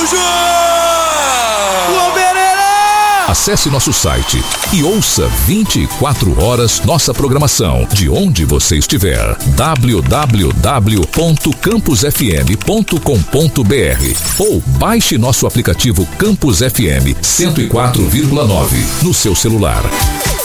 Acesse nosso site e ouça 24 horas nossa programação de onde você estiver. www.campusfm.com.br ou baixe nosso aplicativo Campus FM 104,9 no seu celular.